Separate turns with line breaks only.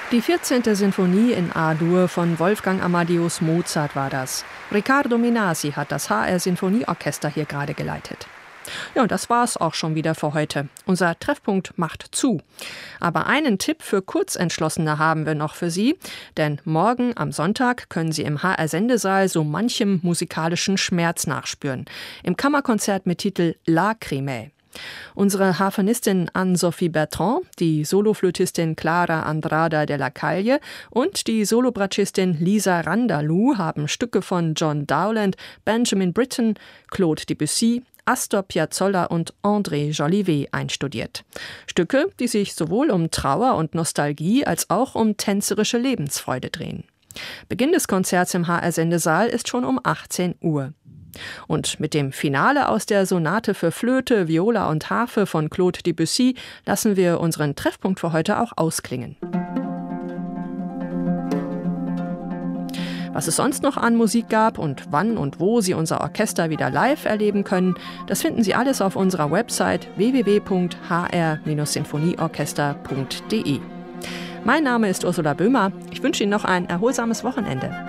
Die 14. Sinfonie in A-Dur von Wolfgang Amadeus Mozart war das. Riccardo Minasi hat das HR Sinfonieorchester hier gerade geleitet. Ja, und das war's auch schon wieder für heute. Unser Treffpunkt macht zu. Aber einen Tipp für Kurzentschlossene haben wir noch für Sie. Denn morgen am Sonntag können Sie im HR-Sendesaal so manchem musikalischen Schmerz nachspüren. Im Kammerkonzert mit Titel Lacrimae. Unsere Harfenistin Anne-Sophie Bertrand, die Soloflötistin Clara Andrada de la Calle und die Solobratschistin Lisa Randalou haben Stücke von John Dowland, Benjamin Britten, Claude Debussy, Astor Piazzolla und André Jolivet einstudiert. Stücke, die sich sowohl um Trauer und Nostalgie als auch um tänzerische Lebensfreude drehen. Beginn des Konzerts im HR-Sendesaal ist schon um 18 Uhr. Und mit dem Finale aus der Sonate für Flöte, Viola und Harfe von Claude Debussy lassen wir unseren Treffpunkt für heute auch ausklingen. Was es sonst noch an Musik gab und wann und wo Sie unser Orchester wieder live erleben können, das finden Sie alles auf unserer Website www.hr-sinfonieorchester.de. Mein Name ist Ursula Böhmer. Ich wünsche Ihnen noch ein erholsames Wochenende.